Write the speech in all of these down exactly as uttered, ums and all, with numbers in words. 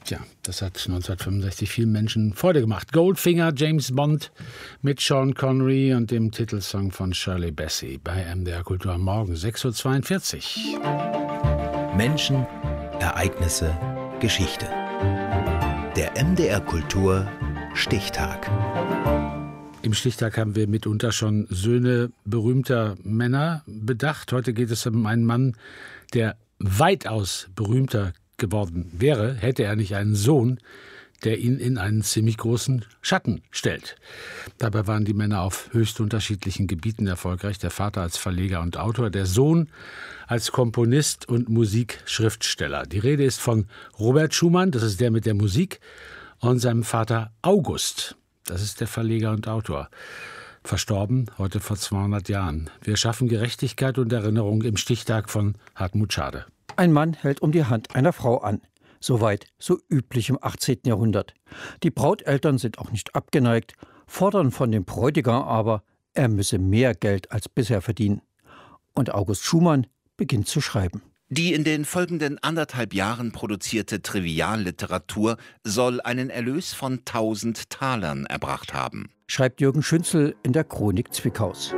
Tja, das hat neunzehnhundertfünfundsechzig vielen Menschen Freude gemacht. Goldfinger, James Bond mit Sean Connery und dem Titelsong von Shirley Bassey bei M D R Kultur am Morgen, sechs Uhr zweiundvierzig. Menschen, Ereignisse, Geschichte. Der M D R Kultur Stichtag. Im Stichtag haben wir mitunter schon Söhne berühmter Männer bedacht. Heute geht es um einen Mann, der weitaus berühmter geworden wäre, hätte er nicht einen Sohn, der ihn in einen ziemlich großen Schatten stellt. Dabei waren die Männer auf höchst unterschiedlichen Gebieten erfolgreich. Der Vater als Verleger und Autor, der Sohn als Komponist und Musikschriftsteller. Die Rede ist von Robert Schumann, das ist der mit der Musik, und seinem Vater August, das ist der Verleger und Autor. Verstorben heute vor zweihundert Jahren. Wir schaffen Gerechtigkeit und Erinnerung im Stichtag von Hartmut Schade. Ein Mann hält um die Hand einer Frau an. Soweit, so üblich im achtzehnten Jahrhundert. Die Brauteltern sind auch nicht abgeneigt, fordern von dem Bräutigam aber, er müsse mehr Geld als bisher verdienen. Und August Schumann beginnt zu schreiben. Die in den folgenden anderthalb Jahren produzierte Trivialliteratur soll einen Erlös von tausend Talern erbracht haben, schreibt Jürgen Schünzel in der Chronik Zwickaus.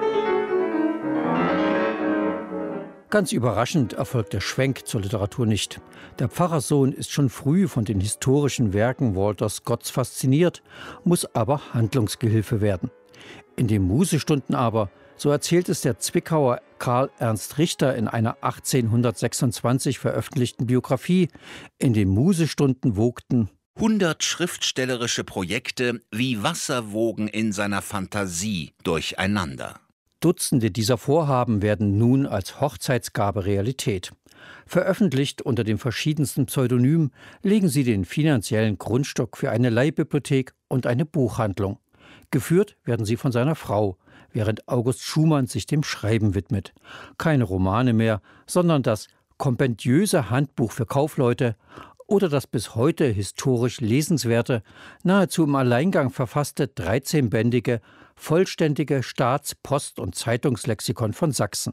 Ganz überraschend erfolgt der Schwenk zur Literatur nicht. Der Pfarrerssohn ist schon früh von den historischen Werken Walter Scotts fasziniert, muss aber Handlungsgehilfe werden. In den Musestunden aber, so erzählt es der Zwickauer Karl Ernst Richter in einer achtzehnhundertsechsundzwanzig veröffentlichten Biografie, in den Musestunden wogten hundert schriftstellerische Projekte wie Wasserwogen in seiner Fantasie durcheinander. Dutzende dieser Vorhaben werden nun als Hochzeitsgabe Realität. Veröffentlicht unter den verschiedensten Pseudonymen legen sie den finanziellen Grundstock für eine Leihbibliothek und eine Buchhandlung. Geführt werden sie von seiner Frau, während August Schumann sich dem Schreiben widmet. Keine Romane mehr, sondern das kompendiöse Handbuch für Kaufleute oder das bis heute historisch lesenswerte, nahezu im Alleingang verfasste dreizehnbändige, vollständige Staats-, Post- und Zeitungslexikon von Sachsen.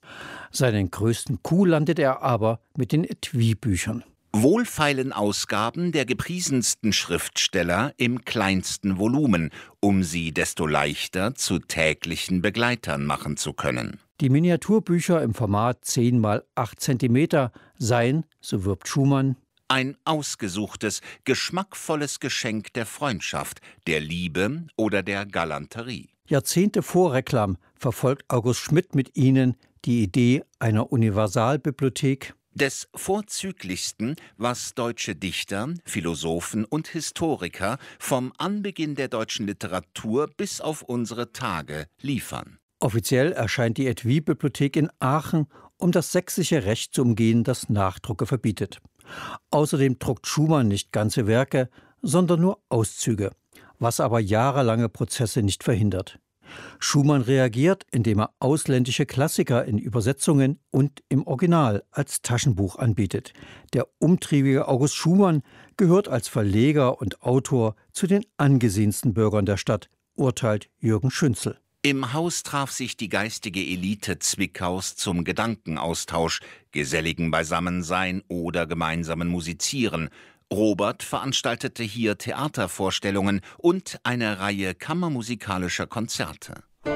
Seinen größten Coup landet er aber mit den Etui-Büchern. Wohlfeilen Ausgaben der gepriesensten Schriftsteller im kleinsten Volumen, um sie desto leichter zu täglichen Begleitern machen zu können. Die Miniaturbücher im Format zehn mal acht Zentimeter seien, so wirbt Schumann, ein ausgesuchtes, geschmackvolles Geschenk der Freundschaft, der Liebe oder der Galanterie. Jahrzehnte vor Reklam verfolgt August Schmidt mit ihnen die Idee einer Universalbibliothek, des Vorzüglichsten, was deutsche Dichter, Philosophen und Historiker vom Anbeginn der deutschen Literatur bis auf unsere Tage liefern. Offiziell erscheint die Etui-Bibliothek in Aachen, um das sächsische Recht zu umgehen, das Nachdrucke verbietet. Außerdem druckt Schumann nicht ganze Werke, sondern nur Auszüge, was aber jahrelange Prozesse nicht verhindert. Schumann reagiert, indem er ausländische Klassiker in Übersetzungen und im Original als Taschenbuch anbietet. Der umtriebige August Schumann gehört als Verleger und Autor zu den angesehensten Bürgern der Stadt, urteilt Jürgen Schünzel. Im Haus traf sich die geistige Elite Zwickaus zum Gedankenaustausch, geselligen Beisammensein oder gemeinsamen Musizieren. Robert veranstaltete hier Theatervorstellungen und eine Reihe kammermusikalischer Konzerte.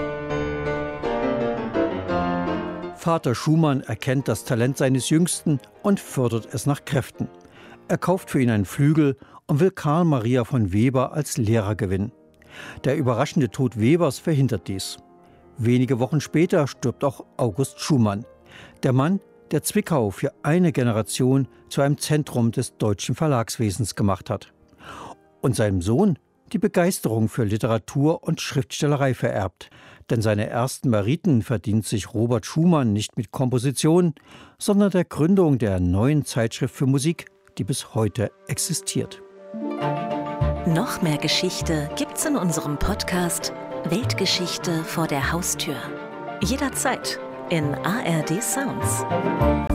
Vater Schumann erkennt das Talent seines Jüngsten und fördert es nach Kräften. Er kauft für ihn einen Flügel und will Karl Maria von Weber als Lehrer gewinnen. Der überraschende Tod Webers verhindert dies. Wenige Wochen später stirbt auch August Schumann, der Mann, der Zwickau für eine Generation zu einem Zentrum des deutschen Verlagswesens gemacht hat. Und seinem Sohn die Begeisterung für Literatur und Schriftstellerei vererbt. Denn seine ersten Meriten verdient sich Robert Schumann nicht mit Kompositionen, sondern der Gründung der neuen Zeitschrift für Musik, die bis heute existiert. Noch mehr Geschichte gibt's in unserem Podcast Weltgeschichte vor der Haustür. Jederzeit in A R D Sounds.